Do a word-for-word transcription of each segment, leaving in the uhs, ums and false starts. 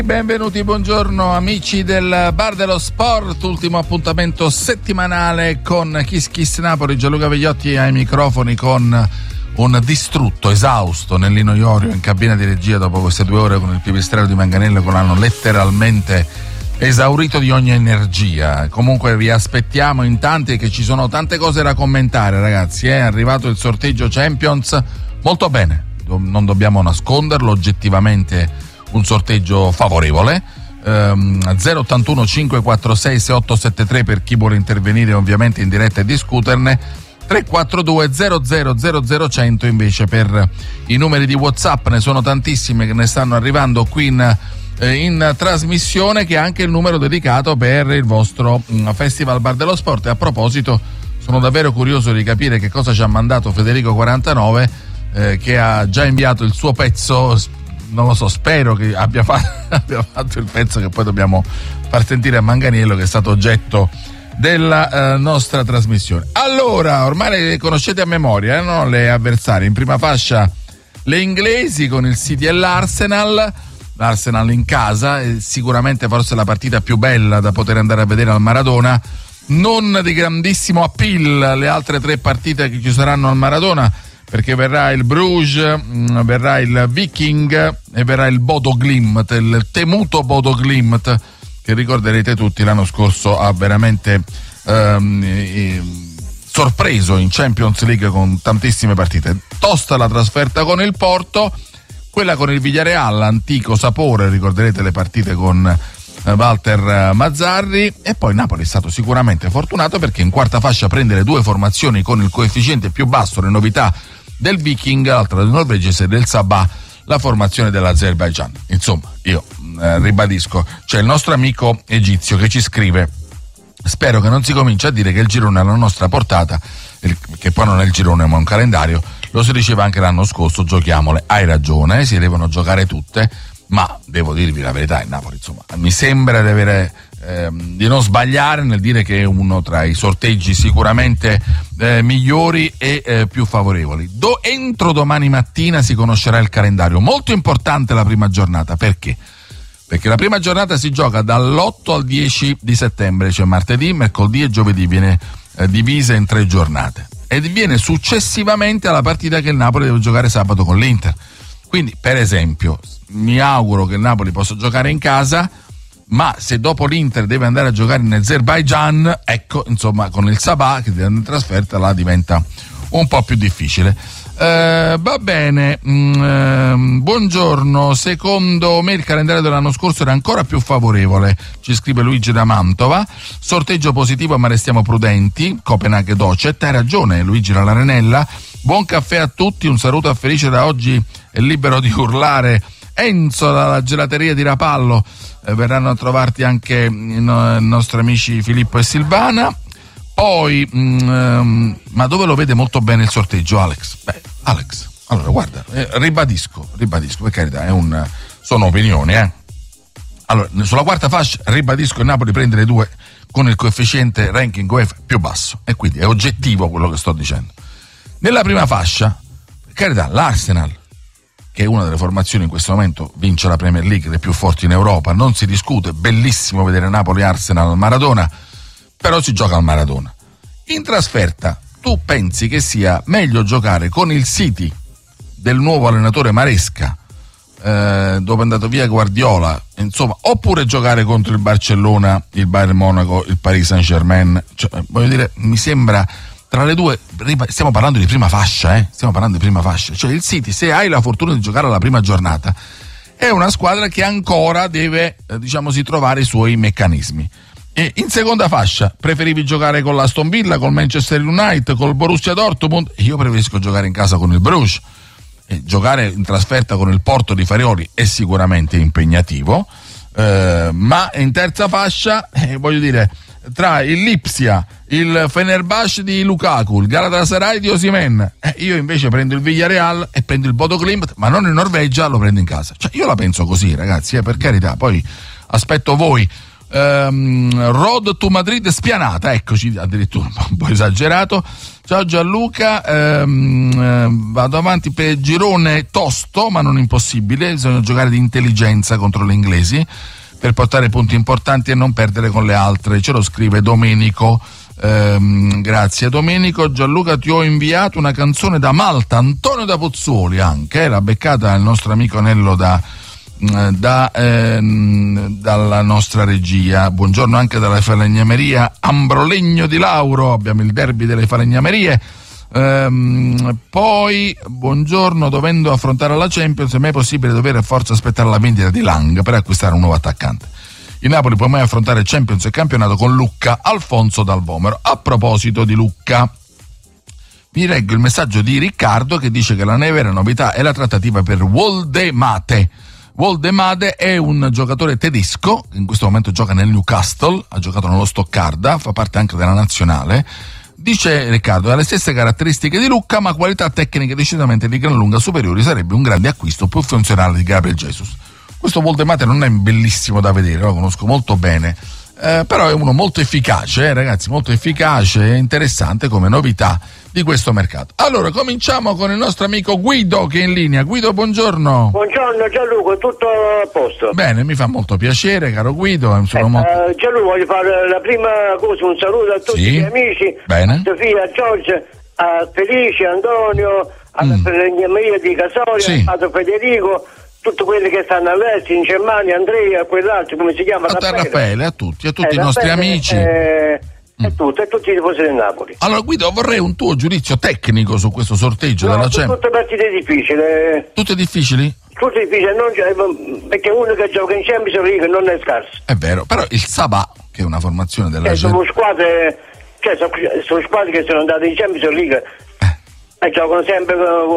Benvenuti, buongiorno amici del Bar dello Sport, ultimo appuntamento settimanale con Kiss Kiss Napoli. Gianluca Vegliotti ai microfoni con un distrutto, esausto Nellino Iorio in cabina di regia dopo queste due ore con il pipistrello di Manganello che l'hanno letteralmente esaurito di ogni energia. Comunque vi aspettiamo in tanti, che ci sono tante cose da commentare, ragazzi. È arrivato il sorteggio Champions, molto bene, non dobbiamo nasconderlo, oggettivamente un sorteggio favorevole. ehm, zero ottantuno cinquecentoquarantasei sessantotto per chi vuole intervenire ovviamente in diretta e discuterne, tre quattro due zero zero zero zero cento invece per i numeri di WhatsApp. Ne sono tantissime che ne stanno arrivando qui in, eh, in trasmissione, che è anche il numero dedicato per il vostro mh, Festival Bar dello Sport. E a proposito, sono davvero curioso di capire che cosa ci ha mandato Federico quarantanove, eh, che ha già inviato il suo pezzo. Non lo so, spero che abbia fatto, abbia fatto il pezzo che poi dobbiamo far sentire a Manganiello, che è stato oggetto della eh, nostra trasmissione. Allora, ormai le conoscete a memoria, eh, no? Le avversarie. In prima fascia le inglesi con il City e l'Arsenal. L'Arsenal in casa, è sicuramente forse la partita più bella da poter andare a vedere al Maradona. Non di grandissimo appeal le altre tre partite che ci saranno al Maradona, perché verrà il Bruges, mh, verrà il Viking e verrà il Bodo Glimt, il temuto Bodo Glimt, che ricorderete tutti l'anno scorso ha veramente ehm, eh, sorpreso in Champions League con tantissime partite. Tosta la trasferta con il Porto, quella con il Villarreal, antico sapore, ricorderete le partite con eh, Walter Mazzarri. E poi Napoli è stato sicuramente fortunato, perché in quarta fascia prende le due formazioni con il coefficiente più basso, le novità del Viking, l'altra del norvegese, del Sabah, la formazione dell'Azerbaijan. Insomma, io eh, ribadisco, c'è il nostro amico egizio che ci scrive: spero che non si cominci a dire che il girone è alla nostra portata, il, che poi non è il girone ma un calendario, lo si diceva anche l'anno scorso, giochiamole. Hai ragione, eh, si devono giocare tutte, ma devo dirvi la verità, il Napoli insomma mi sembra di avere ehm, di non sbagliare nel dire che è uno tra i sorteggi sicuramente eh, migliori e eh, più favorevoli. Do, entro domani mattina si conoscerà il calendario, molto importante la prima giornata. Perché? Perché la prima giornata si gioca dall'otto al dieci di settembre, cioè martedì, mercoledì e giovedì, viene eh, divisa in tre giornate e viene successivamente alla partita che il Napoli deve giocare sabato con l'Inter. Quindi, per esempio, mi auguro che il Napoli possa giocare in casa, ma se dopo l'Inter deve andare a giocare in Azerbaijan, ecco, insomma, con il Sabah che deve andare in trasferta, là diventa un po' più difficile. Eh, va bene, mm, eh, buongiorno, secondo me il calendario dell'anno scorso era ancora più favorevole, ci scrive Luigi da Mantova. Sorteggio positivo ma restiamo prudenti, Copenaghen Docet. Hai ragione Luigi Larenella. Buon caffè a tutti, un saluto a Felice, da oggi è libero di urlare. Enzo dalla gelateria di Rapallo, eh, verranno a trovarti anche i, no, i nostri amici Filippo e Silvana. Poi mm, ma dove lo vede molto bene il sorteggio Alex? Beh, Alex, allora guarda, eh, ribadisco, ribadisco, per carità, è un, sono opinioni, eh. Allora, sulla quarta fascia ribadisco, il Napoli prende le due con il coefficiente ranking UEFA più basso, e quindi è oggettivo quello che sto dicendo. Nella prima fascia, per carità, l'Arsenal, che è una delle formazioni in questo momento, vince la Premier League, le più forti in Europa, non si discute, bellissimo vedere Napoli-Arsenal al Maradona, però si gioca al Maradona. In trasferta tu pensi che sia meglio giocare con il City del nuovo allenatore Maresca, eh, dove è andato via Guardiola, insomma, oppure giocare contro il Barcellona, il Bayern Monaco, il Paris Saint-Germain? Cioè, voglio dire, mi sembra, tra le due, stiamo parlando di prima fascia, eh? Stiamo parlando di prima fascia. Cioè il City, se hai la fortuna di giocare alla prima giornata, è una squadra che ancora deve, eh, diciamo, si trovare i suoi meccanismi. E in seconda fascia preferivi giocare con l'Aston Villa, col Manchester United, col Borussia Dortmund? Io preferisco giocare in casa con il Bruges. E giocare in trasferta con il Porto di Farioli è sicuramente impegnativo, eh, ma in terza fascia, eh, voglio dire, tra il Lipsia, il Fenerbahce di Lukaku, il Galatasaray di Osimhen, eh, io invece prendo il Villarreal e prendo il Bodo Glimt, ma non in Norvegia, lo prendo in casa. Cioè io la penso così, ragazzi, eh, per carità, poi aspetto voi ehm, Road to Madrid spianata, eccoci, addirittura un po' esagerato. Ciao Gianluca, ehm, eh, vado avanti per girone tosto ma non impossibile, bisogna giocare di intelligenza contro gli inglesi per portare punti importanti e non perdere con le altre, ce lo scrive Domenico. Ehm, grazie Domenico. Gianluca, ti ho inviato una canzone da Malta, Antonio da Pozzuoli anche, l'ha beccata il nostro amico Nello da, da ehm, dalla nostra regia. Buongiorno anche dalla falegnameria Ambrolegno di Lauro, abbiamo il derby delle falegnamerie. Ehm, poi buongiorno, dovendo affrontare la Champions è mai possibile dover forza aspettare la vendita di Lang per acquistare un nuovo attaccante? Il Napoli può mai affrontare Champions e campionato con Lucca, Alfonso Dal Vomero. A proposito di Lucca, vi leggo il messaggio di Riccardo che dice che la vera novità è la trattativa per Woldemate. Woldemade è un giocatore tedesco, in questo momento gioca nel Newcastle, ha giocato nello Stoccarda, fa parte anche della nazionale. Dice Riccardo, ha le stesse caratteristiche di Lucca, ma qualità tecniche decisamente di gran lunga superiori, sarebbe un grande acquisto più funzionale di Gabriel Jesus. Questo Woldemate non è bellissimo da vedere, lo conosco molto bene, eh, però è uno molto efficace, eh, ragazzi, molto efficace e interessante come novità di questo mercato. Allora, cominciamo con il nostro amico Guido che è in linea. Guido, buongiorno. Buongiorno Gianluca, tutto a posto? Bene, mi fa molto piacere, caro Guido. Sono eh, molto... uh, Gianluca, voglio fare la prima cosa, un saluto a tutti sì? gli amici, Bene. a Sofia, a Giorgio, a Felice, a Antonio, alla mm. Maria di Casoria, sì. a Federico, tutti quelli che stanno all'estero, in Germania, Andrea, quell'altro, come si chiama? A Raffaele, Raffaele a tutti, a tutti eh, i nostri Raffaele, amici. Eh, mm. E tutto, e tutti i tifosi del Napoli. Allora Guido, vorrei un tuo giudizio tecnico su questo sorteggio no, della Champions. Tutte partite difficili. Tutte difficili? Tutte difficili, non, perché uno che gioca in Champions League non è scarso. È vero, però il Sabà, che è una formazione della eh, Germania. Sono squadre, cioè sono, sono squadre che sono andate in Champions League. E giocano sempre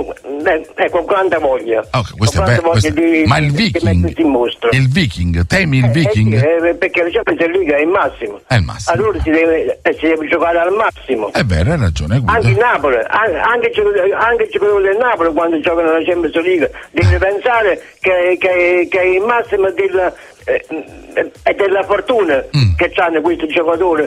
eh, eh, con quanta voglia. Okay, questo con è be- questo... di, ma il di, Viking, di il Viking, temi il eh, Viking? Eh, eh, perché la Champions League è il massimo. È il massimo. Allora si deve, eh, si deve giocare al massimo. È vero, hai ragione. Guido. Anche il Napoli, anche, anche, anche il giocatore del Napoli quando giocano alla Champions League deve pensare che, che, che il massimo del, eh, è della fortuna mm. che hanno questi giocatori.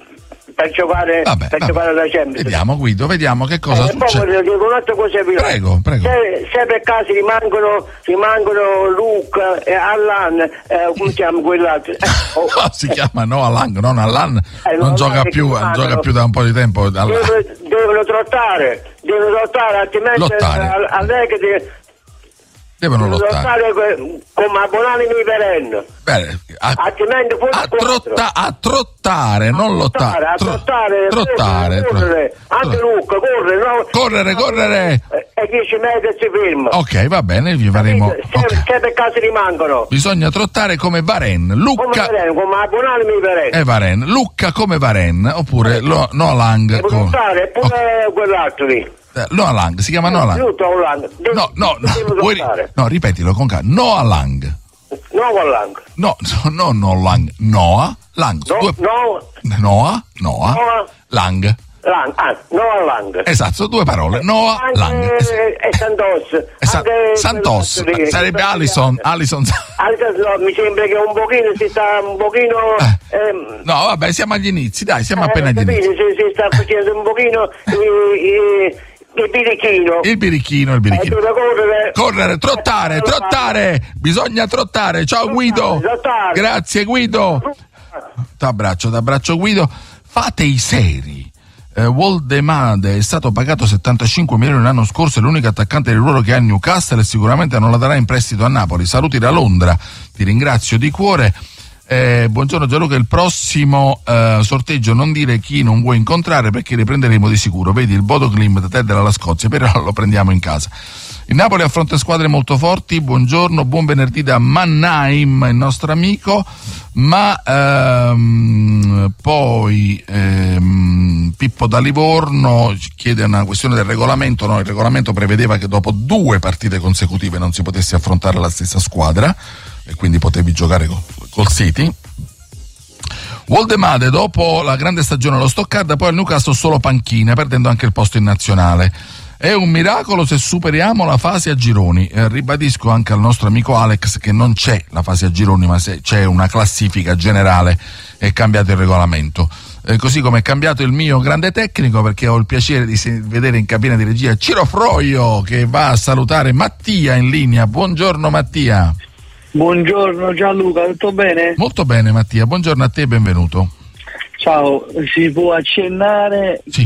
Per giocare, vabbè, per vabbè. giocare alla Champions. Vediamo Guido, vediamo che cosa eh, succede. Poi dico un'altra cosa. Prego, prego. Se, se per caso rimangono, rimangono Luca e Allan, eh, come si chiama quell'altro? Eh, oh, no, si eh. chiama Noah Lang, non Allan, eh, non, non gioca più, non gioca più da un po' di tempo. Devono, devono trottare, devono trottare, altrimenti Allegri devono lottare come abbonare mi perenno. Bene, a, altrimenti a, trotta, a trottare, a non lottare. A trottare, trottare, correre, correre. Anche Luca, correre, no? Correre, correre. E dieci metri si ferma. Ok, va bene, vi faremo. Se, okay. se per caso rimangono. Bisogna trottare come Varen. Lucca. Come Varen, come abbonare mi perenno. E Varen. Lucca come Varen, oppure lo, no Lang. Devo come... trottare, pure okay. quell'altro lì. Noah Lang, si chiama Noah Lang. No, no, no, vuoi, no, ripetilo con calma. Noah Lang. Noah Lang. No, no, no, no Lang. Noah Lang. No, due... no. Noah, Noah, Noah Lang. Lang, ah, Noah Lang. Esatto, due parole. Noah anche Lang. E Santos. E Sa- Santos. Lì, sarebbe Allison. Allison. Allison no, mi sembra che un pochino si sta un pochino. Eh. Ehm, no, vabbè, siamo agli inizi, dai, siamo eh, appena agli inizi. Si, si sta facendo un pochino. i, i, Il birichino. Il birichino, il birichino. Eh, correre, correre, trottare, trottare. Bisogna trottare. Ciao Guido. Trottare. Grazie Guido. T'abbraccio, t'abbraccio Guido. Fate i seri. Eh, Woldemade è stato pagato settantacinque milioni l'anno scorso, è l'unico attaccante di ruolo che ha Newcastle e sicuramente non la darà in prestito a Napoli. Saluti da Londra. Ti ringrazio di cuore. Eh, buongiorno Gianluca, il prossimo eh, sorteggio non dire chi non vuoi incontrare perché li prenderemo di sicuro, vedi il Bodo Glimt, te della Scozia, però lo prendiamo in casa. Il Napoli affronta squadre molto forti, buongiorno, buon venerdì da Mannheim, il nostro amico, ma ehm, poi ehm, Pippo da Livorno chiede una questione del regolamento, no, il regolamento prevedeva che dopo due partite consecutive non si potesse affrontare la stessa squadra e quindi potevi giocare col, col City. Woldemade dopo la grande stagione allo Stoccarda, poi al Newcastle solo panchina, perdendo anche il posto in nazionale. È un miracolo se superiamo la fase a gironi. Eh, ribadisco anche al nostro amico Alex che non c'è la fase a gironi, ma se c'è una classifica generale, è cambiato il regolamento. Eh, così come è cambiato il mio grande tecnico, perché ho il piacere di se- vedere in cabina di regia Ciro Froio, che va a salutare Mattia in linea. Buongiorno Mattia. Buongiorno Gianluca, tutto bene? Molto bene Mattia, buongiorno a te e benvenuto. Ciao, si può accennare Sì.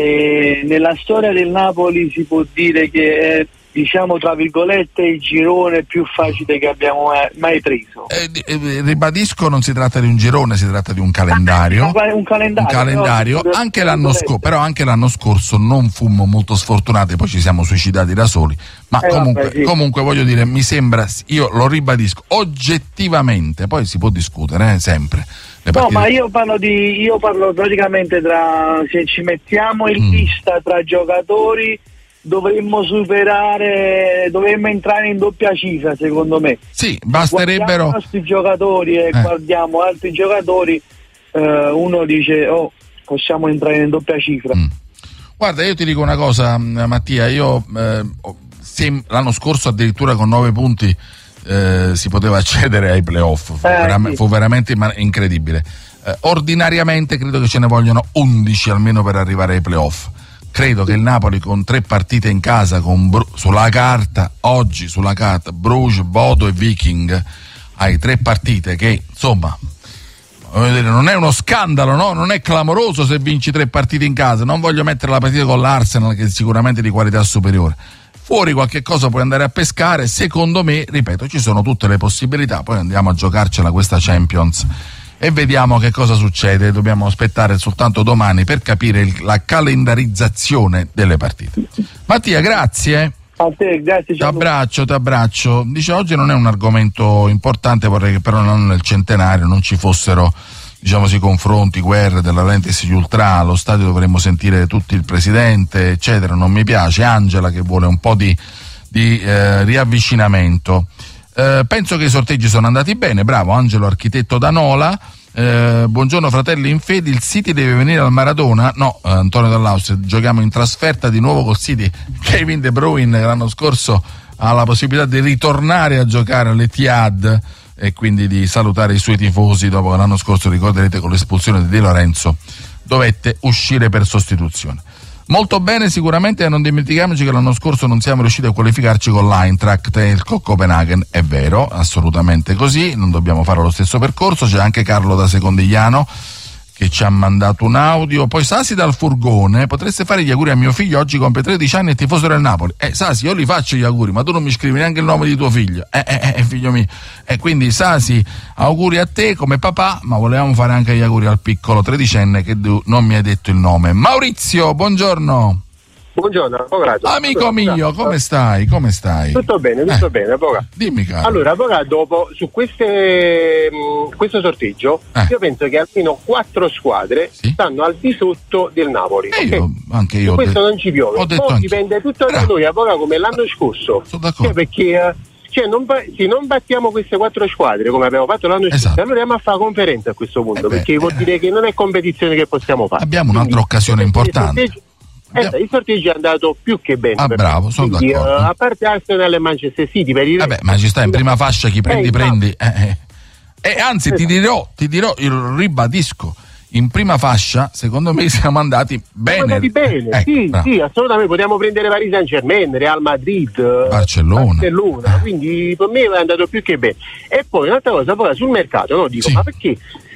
che nella storia del Napoli si può dire che è, diciamo tra virgolette, il girone più facile che abbiamo mai preso. Eh, eh, ribadisco, non si tratta di un girone, si tratta di un calendario. Ah, un calendario, Un calendario. però, Anche l'anno scorso, però anche l'anno scorso non fummo molto sfortunati, poi ci siamo suicidati da soli. Ma Eh, comunque, vabbè, sì. comunque voglio dire, mi sembra, io lo ribadisco, oggettivamente, poi si può discutere, eh, sempre. Le No, partite- ma io parlo di io parlo praticamente tra, se ci mettiamo in Mm. lista tra giocatori dovremmo superare, dovremmo entrare in doppia cifra secondo me. Sì, Guardiamo basterebbero. i nostri giocatori e Eh. guardiamo altri giocatori, eh, uno dice oh possiamo entrare in doppia cifra. Mm. Guarda, io ti dico una cosa, mh, Mattia, io eh, ho- sem- l'anno scorso addirittura con nove punti eh, si poteva accedere ai playoff, fu, Eh, veram- sì. fu veramente ma- incredibile. Eh, ordinariamente credo che ce ne vogliono undici almeno per arrivare ai playoff. Credo che il Napoli con tre partite in casa, con Bru- sulla carta, oggi sulla carta, Bruges, Bodo e Viking, hai tre partite che, insomma, voglio dire, non è uno scandalo, no? Non è clamoroso se vinci tre partite in casa. Non voglio mettere la partita con l'Arsenal, che è sicuramente di qualità superiore. Fuori qualche cosa puoi andare a pescare. Secondo me, ripeto, ci sono tutte le possibilità. Poi andiamo a giocarcela questa Champions e vediamo che cosa succede. Dobbiamo aspettare soltanto domani per capire il- la calendarizzazione delle partite. Mattia, grazie. A te, grazie Ti Gianluca. abbraccio, ti abbraccio. Dice, oggi non è un argomento importante, vorrei che però non nel centenario non ci fossero, diciamo così, confronti, guerre della Lentis gli ultra, allo stadio dovremmo sentire tutti il presidente, eccetera. Non mi piace. Angela che vuole un po' di, di eh, riavvicinamento. Eh, penso che i sorteggi sono andati bene, bravo Angelo, architetto da Nola. Eh, buongiorno fratelli in fede, il City deve venire al Maradona? No, eh, Antonio Dall'Austria, giochiamo in trasferta di nuovo col City. Kevin De Bruyne l'anno scorso ha la possibilità di ritornare a giocare all'Etihad e quindi di salutare i suoi tifosi dopo che l'anno scorso, ricorderete, con l'espulsione di Di Lorenzo dovette uscire per sostituzione. Molto bene sicuramente, e non dimentichiamoci che l'anno scorso non siamo riusciti a qualificarci con l'Eintracht e il Copenaghen, è vero, assolutamente così, non dobbiamo fare lo stesso percorso. C'è anche Carlo da Secondigliano che ci ha mandato un audio. Poi Sasi dal furgone, potreste fare gli auguri a mio figlio, oggi compie tredici anni e tifoso del Napoli. Eh Sasi, io li faccio gli auguri, ma tu non mi scrivi neanche il nome di tuo figlio. Eh, eh, eh figlio mio. E eh, quindi Sasi, auguri a te come papà, ma volevamo fare anche gli auguri al piccolo tredicenne che tu non mi hai detto il nome. Maurizio, buongiorno. Buongiorno, avvocato. Amico allora, mio, come stai? Come stai? Tutto bene, tutto Eh, bene, avvocato. Dimmi caro. Allora, avvocato, dopo su queste, mh, questo sorteggio, Eh. io penso che almeno quattro squadre Sì. stanno al di sotto del Napoli. E ok? io, anche io Su ho questo detto- non ci piove. ho detto Poi anche- dipende tutto da Bravo. noi, avvocato, come l'anno scorso. Sono d'accordo. Cioè, perché eh, cioè, non ba- se non battiamo queste quattro squadre come abbiamo fatto l'anno scorso, Esatto. allora andiamo a fare conferenza a questo punto, Eh beh, perché vuol eh. dire che non è competizione che possiamo fare. Abbiamo un'altra Quindi, occasione il importante. sorteggio- Eh, Abbiamo- il sorteggio è andato più che bene. Ah, per bravo, me. sono Quindi, d'accordo. eh, a parte Arsenal e Manchester City, per il Vabbè, ma ci sta in prima fascia, chi prendi, Eh, prendi. Eh, eh. E anzi, ti dirò, ti dirò, il ribadisco, in prima fascia, secondo me siamo andati bene. Siamo andati bene, Ecco, sì, bravo. sì, assolutamente. Potevamo prendere Paris Saint-Germain, Real Madrid, eh, Barcellona. Barcellona, quindi per me è andato più che bene. E poi un'altra cosa, poi sul mercato, no? Dico, Sì. ma perché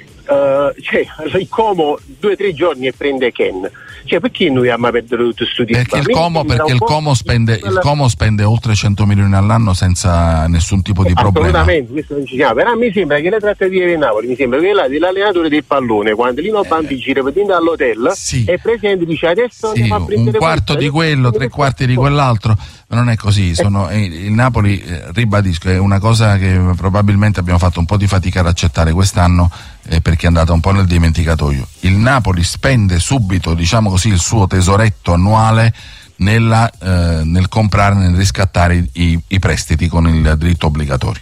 eh, cioè, il Como due o tre giorni e prende Ken? Cioè, perché noi abbiamo perduto tutto questo tempo? Perché A il me Como, sembra perché un il po' Como spende, il quella- Como spende oltre cento milioni all'anno senza nessun tipo di problema. Assolutamente, questo non ci siamo. Però mi sembra che le trattative di Napoli, mi sembra che là dell'allenatore del pallone, quando Lino Bambi gira per dentro all'hotel, sì. è presente, dice adesso Sì, andiamo a un prendere quarto questo, di quello, tre quarti di quell'altro, ma non è così. Sono, eh, il Napoli, eh, ribadisco, è una cosa che probabilmente abbiamo fatto un po' di fatica ad accettare quest'anno, eh, perché è andata un po' nel dimenticatoio. Il Napoli spende subito, diciamo così, il suo tesoretto annuale nella, eh, nel comprare, nel riscattare i, i prestiti con il diritto obbligatorio.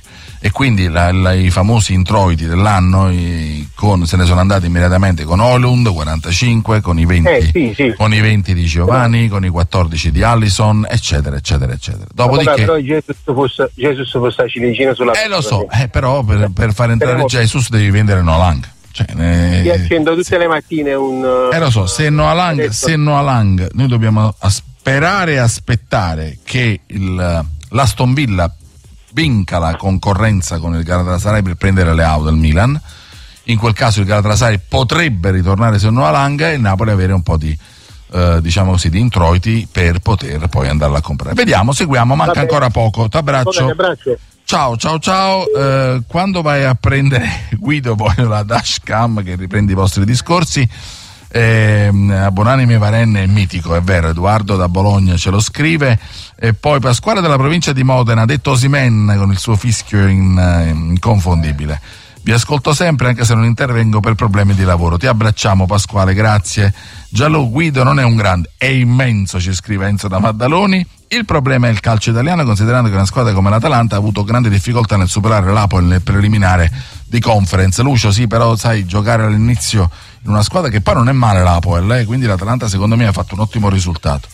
e quindi la, la, i famosi introiti dell'anno i, con, se ne sono andati immediatamente con Højlund quarantacinque, con i venti, eh, sì, sì. con i venti di Giovanni, con i quattordici di Alisson, eccetera eccetera eccetera. Dopodiché però Jesus fosse, Jesus fosse la ciliegina sulla eh lo so, eh, però per, per far entrare però... Jesus devi vendere Noalang. Cioè, ne... Io accendo tutte sì. le mattine un eh lo so, se Noalang, se Noalang noi dobbiamo sperare e aspettare che il, l'Aston Villa vinca la concorrenza con il Galatasaray per prendere le auto del Milan. In quel caso il Galatasaray potrebbe ritornare su Noalang e il Napoli avere un po' di eh, diciamo così di introiti per poter poi andarla a comprare. Vediamo, seguiamo, manca ancora poco. T'abbraccio. Ciao ciao ciao. Eh, quando vai a prendere Guido poi la dashcam che riprende i vostri discorsi, eh, Buonanime Varenne è mitico, è vero, Edoardo da Bologna ce lo scrive. E poi Pasquale della provincia di Modena, detto Osimhen con il suo fischio in, inconfondibile. Vi ascolto sempre anche se non intervengo per problemi di lavoro. Ti abbracciamo Pasquale, grazie. Giallo Guido non è un grande, è immenso, ci scrive Enzo da Maddaloni. Il problema è il calcio italiano, considerando che una squadra come l'Atalanta ha avuto grandi difficoltà nel superare l'Apol nel preliminare di Conference. Lucio, sì, però sai, giocare all'inizio in una squadra che poi non è male l'Apol, eh, quindi l'Atalanta secondo me ha fatto un ottimo risultato.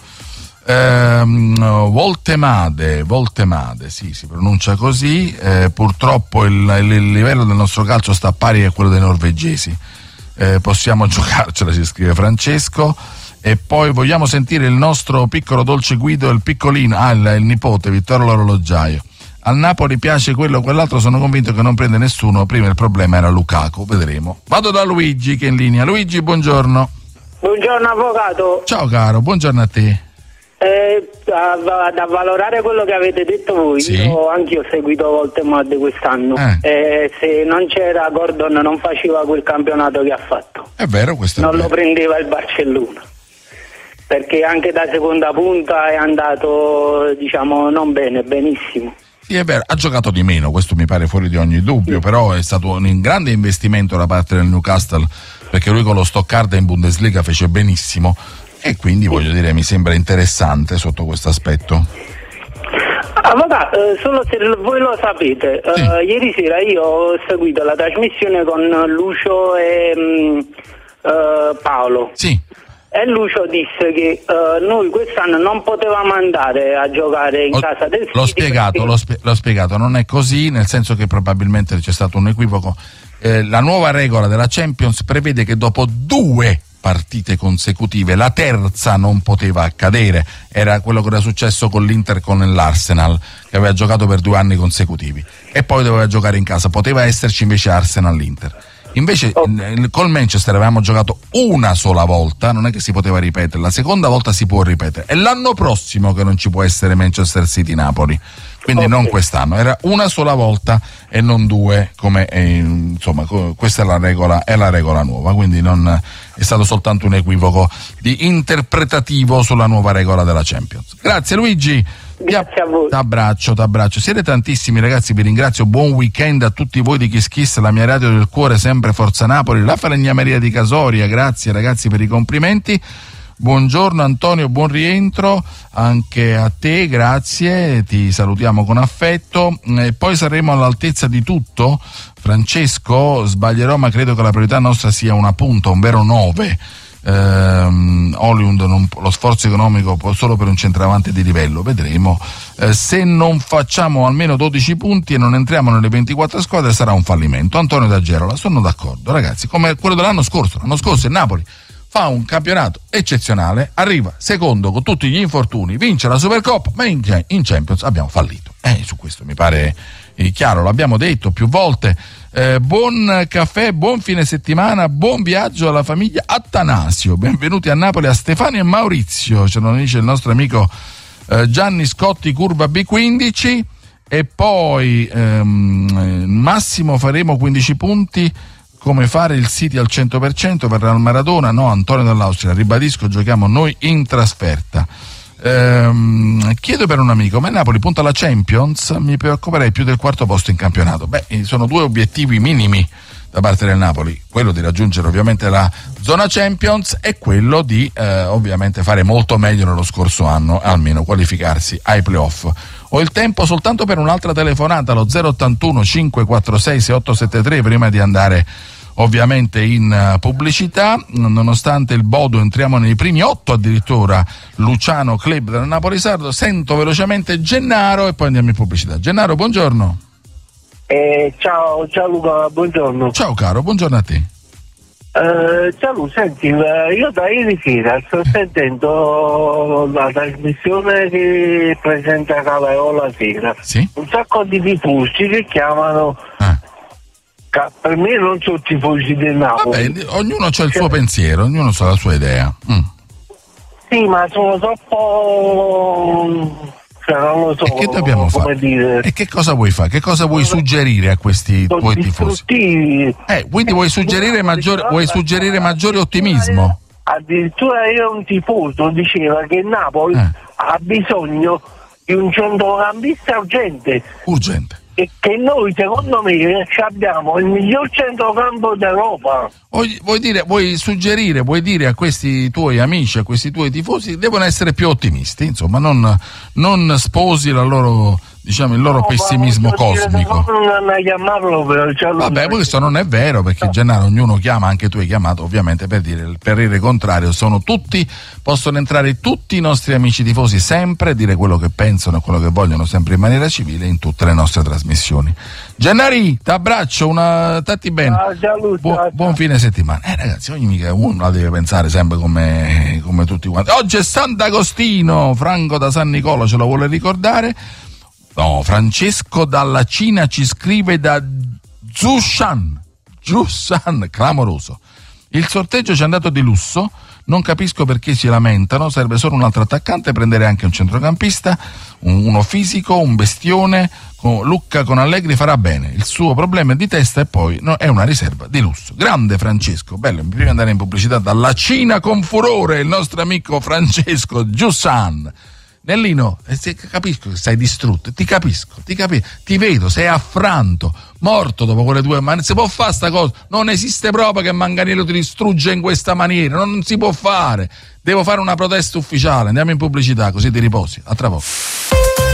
Ehm, Voltemade, Voltemade, sì, si pronuncia così. Eh, purtroppo il, il, il livello del nostro calcio sta pari a quello dei norvegesi. Eh, possiamo giocarcela, si scrive Francesco. E poi vogliamo sentire il nostro piccolo dolce Guido, il piccolino, ah, il, il nipote Vittorio l'orologiaio. Al Napoli piace quello o quell'altro, sono convinto che non prende nessuno, prima il problema era Lukaku, vedremo. Vado da Luigi che è in linea. Luigi, buongiorno. Buongiorno avvocato. Ciao caro, buongiorno a te. Eh, da, da valorare quello che avete detto voi, sì. Io anche ho seguito Voltemade quest'anno, eh. Eh, se non c'era Gordon non faceva quel campionato che ha fatto. È vero, questo è non vero. Lo prendeva il Barcellona, perché anche da seconda punta è andato, diciamo, non bene, benissimo. Sì, è vero, ha giocato di meno, questo mi pare fuori di ogni dubbio, sì. Però è stato un grande investimento da parte del Newcastle, perché lui con lo Stoccarda in Bundesliga fece benissimo. E quindi voglio dire, mi sembra interessante sotto questo aspetto. Avvocato, eh, solo se voi lo sapete, sì. eh, ieri sera io ho seguito la trasmissione con Lucio e mh, eh, Paolo. Sì. E Lucio disse che eh, noi quest'anno non potevamo andare a giocare in ho, casa del City. L'ho spiegato, perché... l'ho, spie- l'ho spiegato, non è così, nel senso che probabilmente c'è stato un equivoco. Eh, la nuova regola della Champions prevede che dopo due partite consecutive, la terza non poteva accadere, era quello che era successo con l'Inter con l'Arsenal, che aveva giocato per due anni consecutivi e poi doveva giocare in casa, poteva esserci invece Arsenal-Inter. Invece oh. col Manchester avevamo giocato una sola volta, non è che si poteva ripetere, la seconda volta si può ripetere, è l'anno prossimo che non ci può essere Manchester City-Napoli, quindi okay. Non quest'anno, era una sola volta e non due, come è, insomma questa è la regola, è la regola nuova, quindi non è stato soltanto un equivoco di interpretativo sulla nuova regola della Champions. Grazie Luigi. Grazie a voi. T'abbraccio, t'abbraccio. Siete tantissimi ragazzi, vi ringrazio. Buon weekend a tutti voi di Kiss Kiss, la mia radio del cuore, sempre Forza Napoli, la Falegnameria di Casoria. Grazie ragazzi per i complimenti. Buongiorno Antonio, buon rientro anche a te, grazie, ti salutiamo con affetto. E poi saremo all'altezza di tutto. Francesco, sbaglierò ma credo che la priorità nostra sia una punta, un vero nove. Ehm, Højlund non, lo sforzo economico solo per un centravanti di livello, vedremo. Eh, se non facciamo almeno dodici punti e non entriamo nelle ventiquattro squadre sarà un fallimento. Antonio da Gerola, sono d'accordo ragazzi, come quello dell'anno scorso. L'anno scorso il Napoli fa un campionato eccezionale, arriva secondo con tutti gli infortuni, vince la Supercoppa, ma in, in Champions abbiamo fallito. Eh, su questo mi pare eh, chiaro, l'abbiamo detto più volte. Eh, buon caffè, buon fine settimana, buon viaggio alla famiglia Attanasio. Benvenuti a Napoli a Stefano e Maurizio, ce lo dice il nostro amico eh, Gianni Scotti, curva B quindici. E poi ehm, massimo faremo quindici punti. Come fare il City al cento per cento per Real Maradona? No, Antonio dall'Austria, ribadisco, giochiamo noi in trasferta. Ehm, chiedo per un amico, ma il Napoli punta alla Champions? Mi preoccuperei più del quarto posto in campionato. Beh, sono due obiettivi minimi da parte del Napoli, quello di raggiungere ovviamente la zona Champions e quello di eh, ovviamente fare molto meglio nello scorso anno, almeno qualificarsi ai playoff. Ho il tempo soltanto per un'altra telefonata, lo zero ottantuno cinquecentoquarantasei sessantosettantatré, prima di andare ovviamente in pubblicità. Nonostante il Bodo, entriamo nei primi otto addirittura. Luciano Club del Napoli Sardo. Sento velocemente Gennaro e poi andiamo in pubblicità. Gennaro, buongiorno. Eh, ciao, ciao Luca, buongiorno. Ciao caro, buongiorno a te. Uh, ciao Lu, senti, io da ieri sera sto sentendo la trasmissione che presenta Caleo la sera. Sì? Un sacco di tifosi che chiamano. Ah. Per me non sono tifosi del Napoli. Vabbè, ognuno ha il suo pensiero, ognuno ha la sua idea. Mm. Sì, ma sono troppo. Cioè, non lo so. E che dobbiamo fare? Dire. E che cosa vuoi fare? Che cosa vuoi suggerire a questi sono tuoi tifosi? Eh, quindi vuoi suggerire maggiore, vuoi suggerire maggiore ottimismo? Addirittura io un tifoso diceva che Napoli eh. ha bisogno di un centrocampista urgente. Urgente. E che noi secondo me abbiamo il miglior centrocampo d'Europa. Vuoi, vuoi dire, vuoi suggerire, vuoi dire a questi tuoi amici, a questi tuoi tifosi, devono essere più ottimisti, insomma, non, non sposi la loro, diciamo, il loro no, pessimismo cosmico. Non chiamarlo per Vabbè, questo non è vero, perché in generale ognuno chiama, anche tu hai chiamato ovviamente per dire il parere contrario. Sono tutti, possono entrare tutti i nostri amici tifosi sempre, dire quello che pensano e quello che vogliono sempre in maniera civile in tutte le nostre trasmissioni. Gennari, ti abbraccio, una tatti bene. Ah, Bu- buon fine settimana. Eh ragazzi, ogni mica uno la deve pensare sempre come, come tutti quanti. Oggi è Sant'Agostino, Franco da San Nicola ce lo vuole ricordare. No, Francesco dalla Cina ci scrive da Zhushan. Zhushan, clamoroso. Il sorteggio ci è andato di lusso. Non capisco perché si lamentano, serve solo un altro attaccante, prendere anche un centrocampista, un, uno fisico, un bestione, con Lucca con Allegri farà bene, il suo problema è di testa e poi no, è una riserva di lusso. Grande Francesco, bello, prima di andare in pubblicità, dalla Cina con furore il nostro amico Francesco Giussan. Nellino, eh, capisco che sei distrutto, ti capisco, ti capisco, ti vedo, sei affranto, morto dopo quelle due, ma non si può fare sta cosa, non esiste proprio che Manganiello ti distrugge in questa maniera, non, non si può fare, devo fare una protesta ufficiale, andiamo in pubblicità così ti riposi, a tra poco.